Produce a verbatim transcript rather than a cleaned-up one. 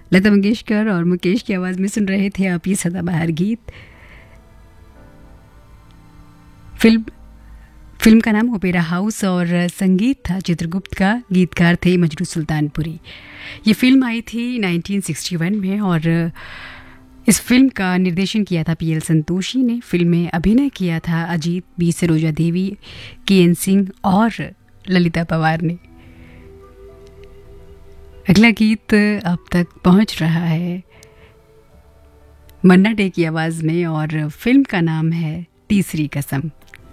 लता मंगेशकर और मुकेश की आवाज़ में सुन रहे थे आप ये सदाबहार गीत। फिल्म फिल्म का नाम ओपेरा हाउस और संगीत था चित्रगुप्त का, गीतकार थे मजरू सुल्तानपुरी। ये फिल्म आई थी नाइनटीन सिक्सटी वन में और इस फिल्म का निर्देशन किया था पी एल संतोषी ने। फिल्म में अभिनय किया था अजीत, बी सरोजा देवी, के एन सिंह और ललिता पवार ने। अगला गीत अब तक पहुंच रहा है मन्ना डे की आवाज़ में और फिल्म का नाम है तीसरी कसम।